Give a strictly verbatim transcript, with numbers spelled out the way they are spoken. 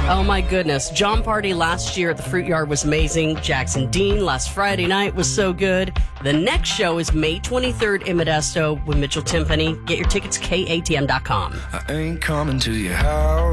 Oh my goodness. John Party last year at the Fruit Yard was amazing. Jackson Dean last Friday night was so good. The next show is May twenty-third in Modesto with Mitchell Timpani. Get your tickets, K A T M dot com. I ain't coming to your house.